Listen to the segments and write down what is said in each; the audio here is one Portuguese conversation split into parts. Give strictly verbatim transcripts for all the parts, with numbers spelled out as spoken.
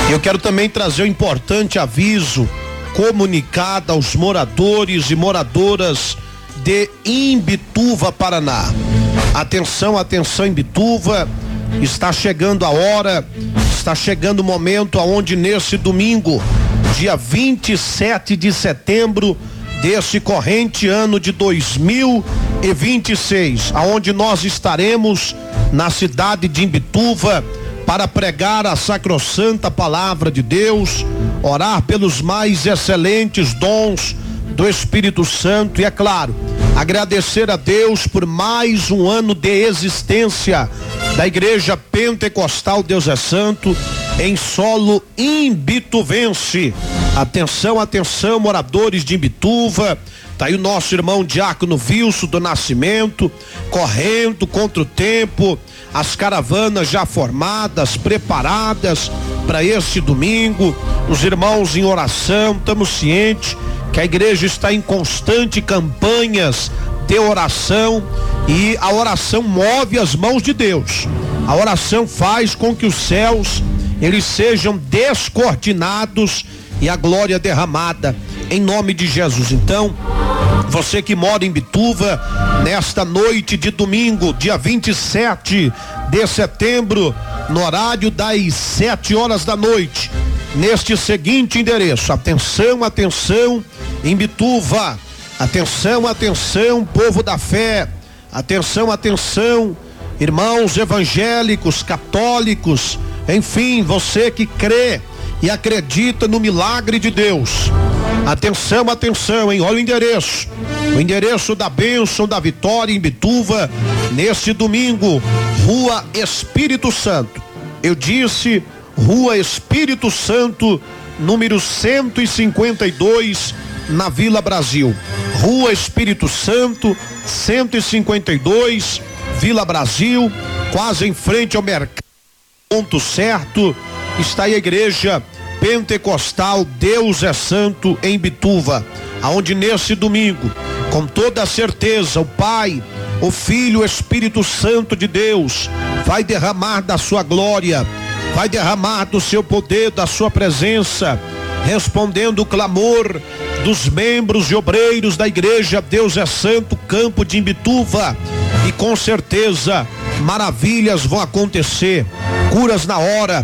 Eu quero também trazer um importante aviso, comunicado aos moradores e moradoras de Imbituva, Paraná. Atenção, atenção, Imbituva, está chegando a hora, está chegando o momento aonde nesse domingo, dia vinte e sete de setembro desse corrente ano de dois mil e vinte e seis, aonde nós estaremos na cidade de Imbituva para pregar a sacrossanta palavra de Deus, orar pelos mais excelentes dons do Espírito Santo e, é claro, agradecer a Deus por mais um ano de existência da Igreja Pentecostal Deus é Santo em solo imbituvense. Atenção, atenção, moradores de Imbituva. Tá aí o nosso irmão Diácono Wilson do Nascimento, correndo contra o tempo, as caravanas já formadas, preparadas para este domingo, os irmãos em oração. Estamos cientes que a igreja está em constante campanhas de oração e a oração move as mãos de Deus. A oração faz com que os céus eles sejam descortinados e a glória derramada em nome de Jesus. Então, você que mora em Imbituva, nesta noite de domingo, dia vinte e sete de setembro, no horário das sete horas da noite, neste seguinte endereço. Atenção, atenção, Imbituva. Atenção, atenção, povo da fé. Atenção, atenção, irmãos evangélicos, católicos, enfim, você que crê e acredita no milagre de Deus. Atenção, atenção, hein? Olha o endereço. O endereço da bênção, da vitória em Imbituva, neste domingo, Rua Espírito Santo. Eu disse Rua Espírito Santo, número cento e cinquenta e dois, na Vila Brasil. Rua Espírito Santo, cento e cinquenta e dois, Vila Brasil, quase em frente ao mercado. Ponto certo, está a igreja Pentecostal Deus é Santo em Imbituva, aonde nesse domingo, com toda a certeza, o Pai, o Filho, o Espírito Santo de Deus vai derramar da sua glória, vai derramar do seu poder, da sua presença, respondendo o clamor dos membros e obreiros da igreja Deus é Santo, campo de Imbituva, e com certeza maravilhas vão acontecer, curas na hora,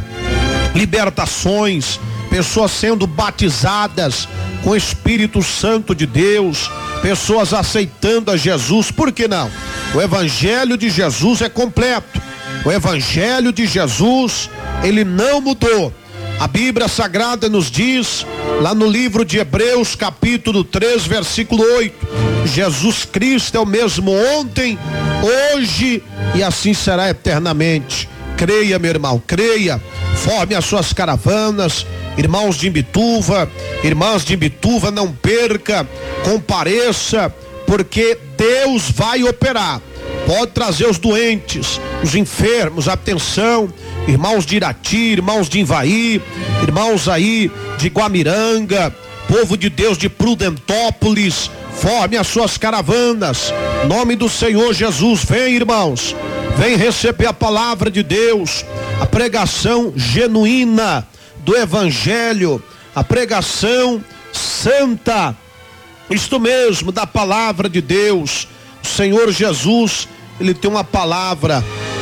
libertações, pessoas sendo batizadas com o Espírito Santo de Deus, pessoas aceitando a Jesus. Por que não? O evangelho de Jesus é completo. O evangelho de Jesus, ele não mudou. A Bíblia Sagrada nos diz, lá no livro de Hebreus, capítulo três, versículo oito, Jesus Cristo é o mesmo ontem, hoje e assim será eternamente. Creia, meu irmão, creia. Forme as suas caravanas, irmãos de Imbituva, irmãs de Imbituva, não perca, compareça, porque Deus vai operar. Pode trazer os doentes, os enfermos, atenção, irmãos de Irati, irmãos de Ivaí, irmãos aí de Guamiranga, povo de Deus de Prudentópolis, forme as suas caravanas, nome do Senhor Jesus. Vem, irmãos, vem receber a palavra de Deus, a pregação genuína do evangelho, a pregação santa, isto mesmo, da palavra de Deus. O Senhor Jesus, ele tem uma palavra